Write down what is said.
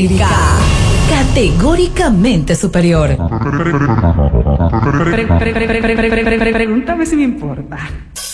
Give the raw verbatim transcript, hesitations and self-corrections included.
Milka. Categóricamente superior. Pre- pre- pre- pre- pre- pre- pre- pre- pre- Pregúntame si me importa.